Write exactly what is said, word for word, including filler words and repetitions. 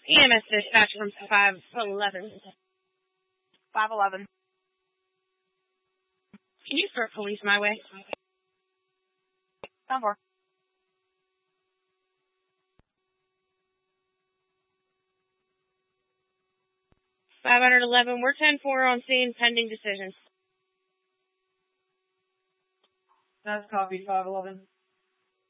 E M S dispatch from five eleven. five eleven. Can you throw police my way? ten four. five eleven, we're ten four on scene, pending decision. That's copy, five eleven.